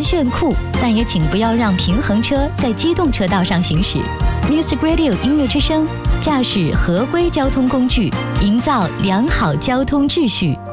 炫酷，但也请不要让平衡车在机动车道上行驶。Music Radio 音乐之声，驾驶合规交通工具，营造良好交通秩序。